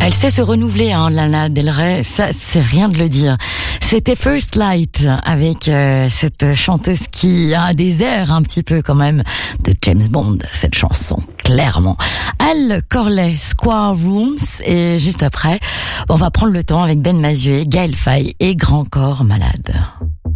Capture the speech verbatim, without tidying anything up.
Elle sait se renouveler, hein, Lana Del Rey, ça c'est rien de le dire. C'était First Light avec euh, cette chanteuse qui a des airs un petit peu quand même de James Bond, cette chanson, clairement. Al Corley, Square Rooms, et juste après, on va prendre le temps avec Ben Mazuet, Gaël Faye et Grand Corps Malade.